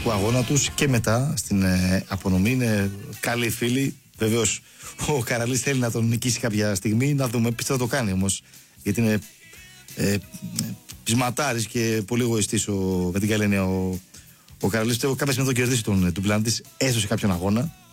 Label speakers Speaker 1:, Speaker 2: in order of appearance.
Speaker 1: αγωνιστικού αγώνα τους και μετά στην απονομή. Είναι καλοί φίλοι. Βεβαίως ο Καραλής θέλει να τον νικήσει κάποια στιγμή. Να δούμε, πιστεύω το κάνει όμως. Γιατί είναι πεισματάρης και πολύ εγωιστής με την καλή έννοια ο Καραλής. Πιστεύω κάποια στιγμή θα τον κερδίσει τον Ντουπλάντης, έστω σε κάποιον αγώνα.